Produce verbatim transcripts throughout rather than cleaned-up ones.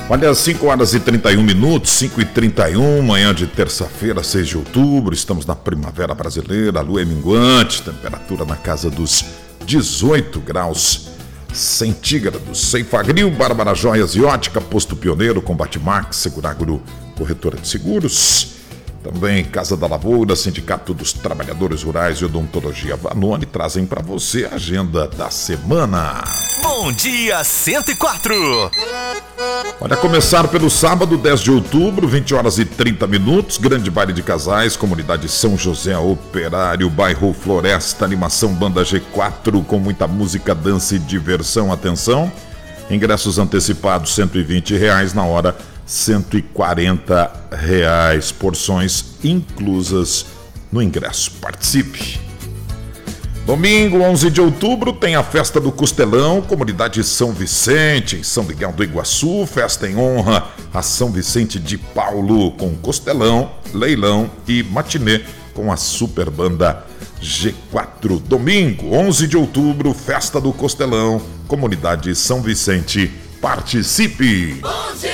Olha, cinco horas e trinta e um minutos, cinco e trinta e um, manhã de terça-feira, seis de outubro, estamos na primavera brasileira, a lua é minguante, temperatura na casa dos dezoito graus centígrados. Ceifagriu, Bárbara Joias e Ótica, Posto Pioneiro, Combate Max, Seguragro, Corretora de Seguros. Também Casa da Lavoura, Sindicato dos Trabalhadores Rurais e Odontologia Vanoni trazem para você a agenda da semana. Bom dia, cento e quatro. Olha, começar pelo sábado, dez de outubro, vinte horas e trinta minutos, grande baile de casais, comunidade São José Operário, bairro Floresta, animação Banda G quatro, com muita música, dança e diversão. Atenção, ingressos antecipados cento e vinte reais, na hora cento e quarenta reais, porções inclusas no ingresso. Participe! Domingo, onze de outubro, tem a festa do Costelão, comunidade São Vicente, em São Miguel do Iguaçu, festa em honra a São Vicente de Paulo, com costelão, leilão e matinê com a super banda G quatro. Domingo, onze de outubro, festa do Costelão, comunidade São Vicente, participe! Bom dia!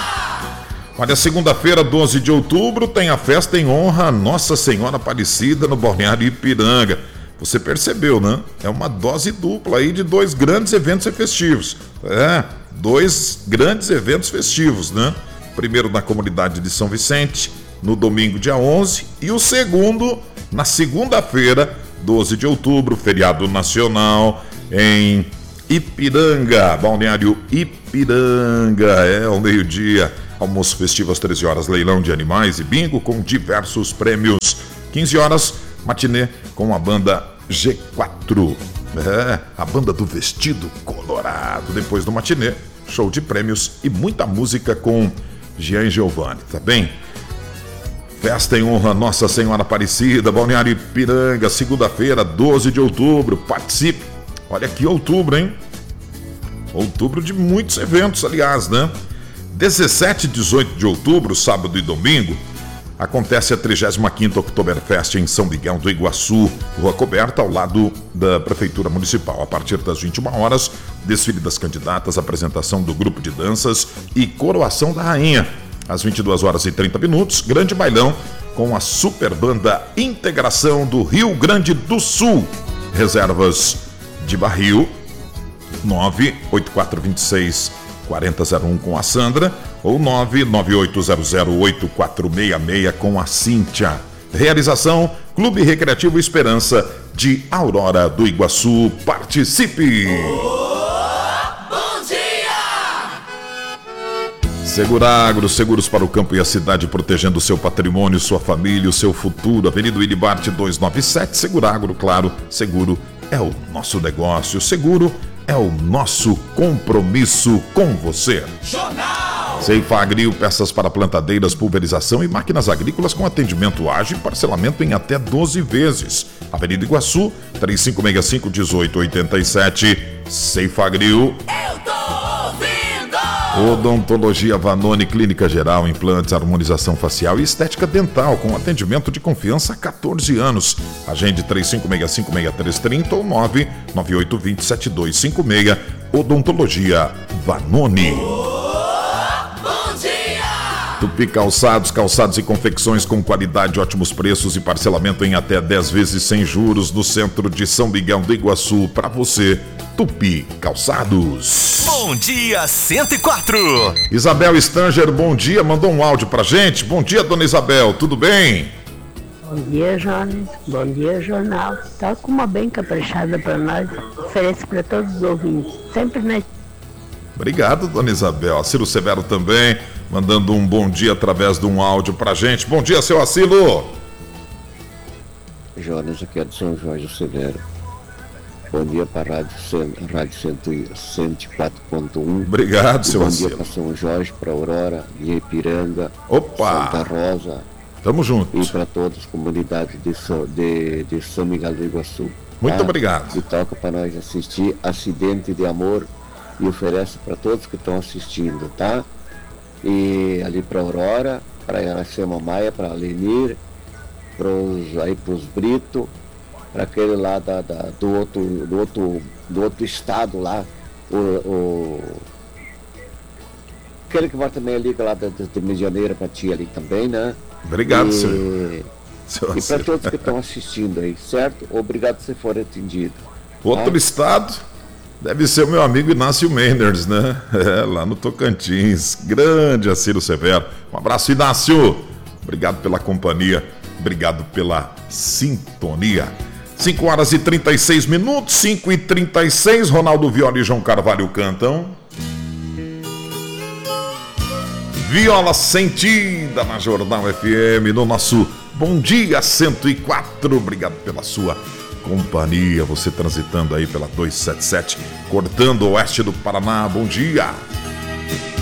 Olha, segunda-feira, doze de outubro, tem a festa em honra a Nossa Senhora Aparecida no Balneário Ipiranga. Você percebeu, né? É uma dose dupla aí de dois grandes eventos festivos. É, dois grandes eventos festivos, né? Primeiro na comunidade de São Vicente, no domingo, dia onze, e o segundo na segunda-feira, doze de outubro, feriado nacional, em Ipiranga, Balneário Ipiranga, é ao meio-dia. Almoço festivo às treze horas, leilão de animais e bingo com diversos prêmios. quinze horas, matinê com a banda G quatro. É, a banda do vestido colorado. Depois do matinê, show de prêmios e muita música com Jean Giovanni, tá bem? Festa em honra a Nossa Senhora Aparecida, Balneário Ipiranga, segunda-feira, doze de outubro. Participe! Olha que outubro, hein? Outubro de muitos eventos, aliás, né? dezessete e dezoito de outubro, sábado e domingo, acontece a trigésima quinta Oktoberfest em São Miguel do Iguaçu, rua coberta ao lado da Prefeitura Municipal. A partir das vinte e uma horas, desfile das candidatas, apresentação do grupo de danças e coroação da rainha. Às vinte e duas horas e trinta minutos, grande bailão com a super banda Integração do Rio Grande do Sul. Reservas de barril nove oito quatro dois seis quatro zero zero um com a Sandra ou nove nove oito zero zero oito quatro seis seis com a Cíntia. Realização Clube Recreativo Esperança de Aurora do Iguaçu. Participe! Oh, bom dia! Seguragro, seguros para o campo e a cidade, protegendo o seu patrimônio, sua família, o seu futuro. Avenida Wilibarte duzentos e noventa e sete. Seguragro, claro, seguro é o nosso negócio. Seguro é o nosso compromisso com você. Jornal Ceifagriu, peças para plantadeiras, pulverização e máquinas agrícolas com atendimento ágil e parcelamento em até doze vezes. Avenida Iguaçu, três cinco seis cinco, um oito oito sete. Ceifagriu. Eu tô ouvindo! Odontologia Vanoni, clínica geral, implantes, harmonização facial e estética dental, com atendimento de confiança há catorze anos. Agende três cinco seis cinco, seis três três zero ou nove nove oito dois zero sete dois cinco seis. Odontologia Vanoni. Bom dia! Tupi Calçados, calçados e confecções com qualidade, ótimos preços e parcelamento em até dez vezes sem juros no centro de São Miguel do Iguaçu. Para você, Tupi Calçados. Bom dia, cento e quatro. Isabel Stanger, bom dia, mandou um áudio pra gente. Bom dia, dona Isabel, tudo bem? Bom dia, Jones. Bom dia, jornal. Tá com uma bem caprichada para nós. Ofereço para todos os ouvintes. Sempre na... Obrigado, dona Isabel. Acilo Severo também, mandando um bom dia através de um áudio pra gente. Bom dia, seu Acilo. Jones, aqui é de São Jorge Severo. Bom dia para a Rádio, Rádio cento e quatro ponto um. Obrigado, seu Bom Acilo. dia para São Jorge, para Aurora, Ipiranga, Opa! Santa Rosa. Tamo junto. E para todas as comunidades de São, de, de São Miguel do Iguaçu. Muito tá? obrigado. E toca para nós assistir Acidente de Amor e oferece para todos que estão assistindo, tá? E ali para Aurora, para Iracema Maia, para Lenir, pros, aí para os Brito, para aquele lá da, da, do, outro, do, outro, do outro estado lá, o, o aquele que vai também ali lá da, da, da Medianeira pra ti ali também, né? Obrigado, e, senhor. E para todos que estão assistindo aí, certo? Obrigado se for atendido. Outro tá? estado deve ser o meu amigo Inácio Menders, né? É, lá no Tocantins. Grande Aciro Severo. Um abraço, Inácio. Obrigado pela companhia. Obrigado pela sintonia. cinco horas e trinta e seis minutos, cinco e trinta e seis. Ronaldo Viola e João Carvalho cantam Viola Sentida na Jornal F M, no nosso Bom Dia cento e quatro. Obrigado pela sua companhia. Você transitando aí pela duzentos e setenta e sete, cortando o oeste do Paraná. Bom dia.